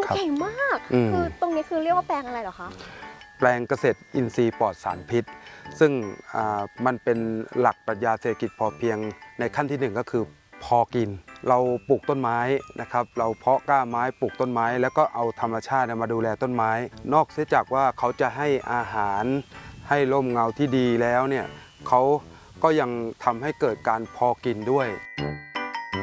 ใหญ่มากคือตรงนี้คือเรียกว่าแปลงอะไรเหรอคะแปลงเกษตรอินทรีย์ปลอดสารพิษซึ่งมันเป็นหลักปรัชญาเศรษฐกิจพอเพียงในขั้นที่หนึ่งก็คือพอกินเราปลูกต้นไม้นะครับเราเพาะกล้าไม้ปลูกต้นไม้แล้วก็เอาธรรมชาติมาดูแลต้นไม้นอกเสียจากว่าเขาจะให้อาหารให้ร่มเงาที่ดีแล้วเนี่ยเขาก็ยังทำให้เกิดการพอกินด้วย